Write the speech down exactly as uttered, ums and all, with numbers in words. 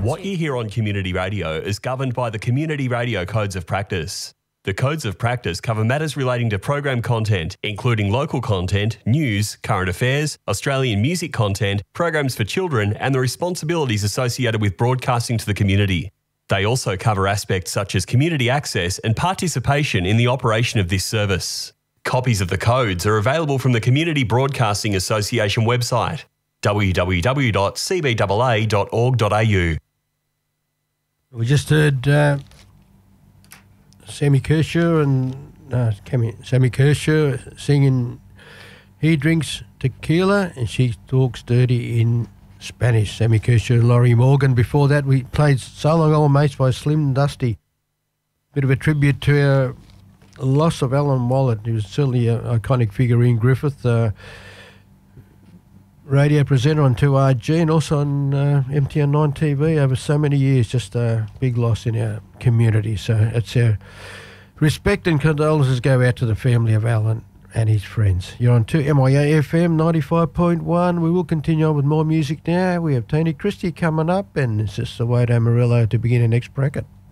What you hear on community radio is governed by the Community Radio Codes of Practice. The Codes of Practice cover matters relating to program content, including local content, news, current affairs, Australian music content, programs for children, and the responsibilities associated with broadcasting to the community. They also cover aspects such as community access and participation in the operation of this service. Copies of the codes are available from the Community Broadcasting Association website, w w w dot c b a a dot org dot a u. We just heard uh, Sammy Kershaw and uh, Sammy Kershaw singing "He Drinks Tequila and She Talks Dirty" in Spanish. Sammy Kershaw and Laurie Morgan. Before that, we played "So Long Old Mates" by Slim Dusty. Bit of a tribute to our loss of Alan Wallet. He was certainly an iconic figure in Griffith. Uh, radio presenter on two R G and also on uh, M T N nine T V over so many years. Just a big loss in our community. So it's our respect and condolences go out to the family of Alan and his friends. You're on two M I A F M ninety-five point one. We will continue on with more music now. We have Tony Christie coming up, and it's just the way to Amarillo to begin the next bracket.